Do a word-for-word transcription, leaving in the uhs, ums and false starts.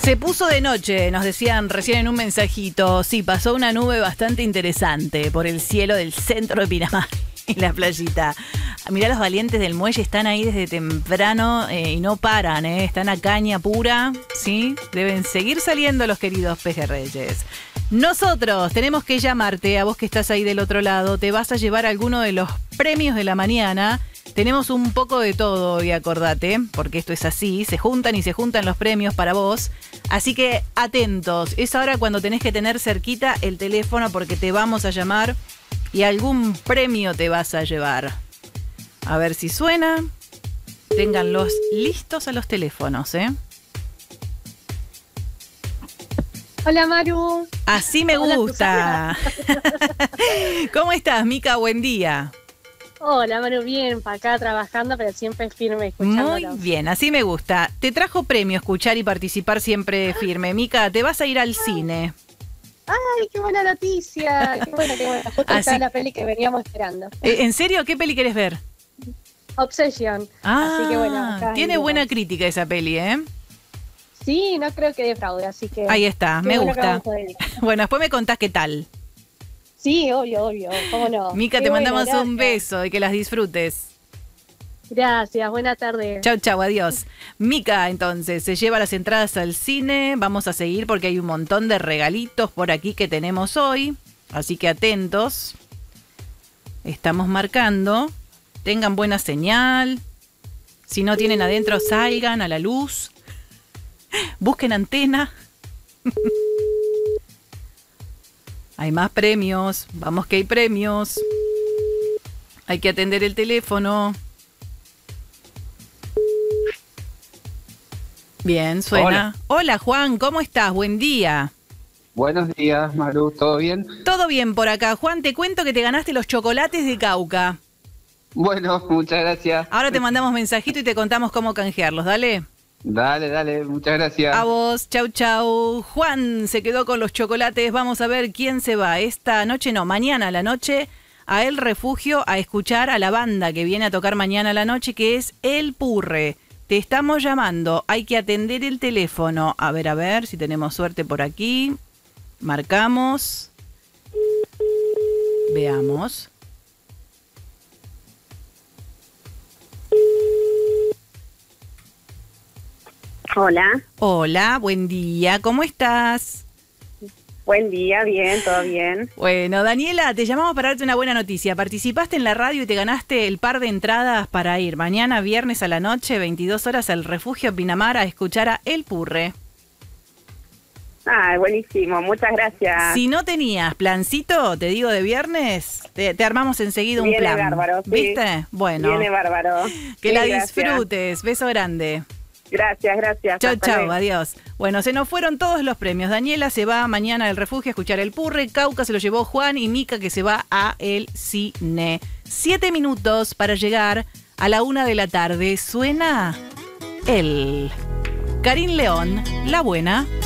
Se puso de noche, nos decían recién en un mensajito. Sí, pasó una nube bastante interesante por el cielo del centro de Pinamar y la playita. Mirá, los valientes del muelle están ahí desde temprano eh, y no paran, eh. Están a caña pura, ¿sí? Deben seguir saliendo los queridos pejerreyes. Nosotros tenemos que llamarte, a vos que estás ahí del otro lado. Te vas a llevar alguno de los premios de la mañana. Tenemos un poco de todo hoy, acordate, porque esto es así, se juntan y se juntan los premios para vos. Así que atentos, es ahora cuando tenés que tener cerquita el teléfono porque te vamos a llamar y algún premio te vas a llevar. A ver si suena. Ténganlos listos a los teléfonos, ¿eh? Hola, Maru. Así me Hola, gusta. ¿Cómo estás, Mica? Buen día. Hola, Maru, bien, para acá trabajando, pero siempre firme escuchándolo. Muy bien, así me gusta. Te trajo premio escuchar y participar siempre firme. Mica, te vas a ir al cine. ¡Ay, qué buena noticia! ¡Qué buena, qué buena! Justo Así... está la peli que veníamos esperando. ¿En serio? ¿Qué peli querés ver? Obsession. Ah, así que bueno, tiene buena crítica esa peli, ¿eh? Sí, no creo que defraude, así que... Ahí está, me bueno gusta. Bueno, después me contás qué tal. Sí, obvio, obvio, cómo no. Mica, qué te bueno, mandamos gracias. un beso y que las disfrutes. Gracias, buena tarde. Chau, chau, adiós. Mica, entonces, se lleva las entradas al cine. Vamos a seguir porque hay un montón de regalitos por aquí que tenemos hoy. Así que atentos. Estamos marcando. Tengan buena señal. Si no tienen adentro, salgan a la luz. Busquen antena. Hay más premios. Vamos que hay premios. Hay que atender el teléfono. Bien, suena. Hola. Hola, Juan, ¿cómo estás? Buen día. Buenos días, Maru, ¿todo bien? Todo bien por acá. Juan, te cuento que te ganaste los chocolates de Cauca. Bueno, muchas gracias. Ahora te mandamos mensajito y te contamos cómo canjearlos, dale. Dale, dale, muchas gracias. A vos, chau, chau. Juan se quedó con los chocolates. Vamos a ver quién se va esta noche, no, mañana a la noche, a El Refugio a escuchar a la banda que viene a tocar mañana a la noche, que es El Purre. Te estamos llamando, hay que atender el teléfono. A ver, a ver si tenemos suerte por aquí. Marcamos. Veamos. Hola. Hola, buen día, ¿cómo estás? Buen día, bien, todo bien. Bueno, Daniela, te llamamos para darte una buena noticia. Participaste en la radio y te ganaste el par de entradas para ir mañana viernes a la noche, veintidós horas, al Refugio Pinamar a escuchar a El Purre. Ah, buenísimo, muchas gracias. Si no tenías plancito, te digo, de viernes, te, te armamos enseguida un Viene plan. bárbaro, sí. ¿Viste? Bueno. Viene bárbaro. Que Sí, la gracias. disfrutes. Beso grande. Gracias, gracias. Chau, Hasta chau, luego. adiós. Bueno, se nos fueron todos los premios. Daniela se va mañana al Refugio a escuchar El Purre, Cauca se lo llevó Juan y Mica que se va a el cine. Siete minutos para llegar a la una de la tarde. Suena el Karin León, La Buena.